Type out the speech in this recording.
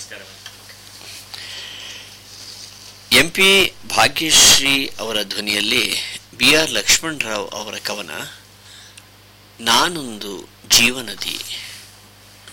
MP Bhagyashree ಅವರ ಧ್ವನಿಯಲ್ಲಿ BR Lakshmanrao ಅವರ ಕವನ ನಾನೊಂದು ಜೀವನದಿ.